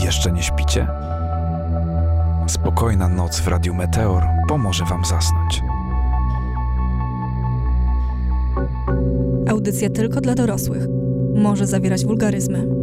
Jeszcze nie śpicie? Spokojna noc w Radiu Meteor pomoże wam zasnąć. Audycja tylko dla dorosłych. Może zawierać wulgaryzmy.